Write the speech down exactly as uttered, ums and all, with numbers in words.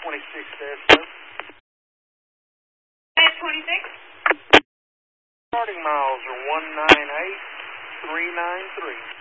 twenty-six there, sir. twenty-six. Starting miles are one nine eight three nine three.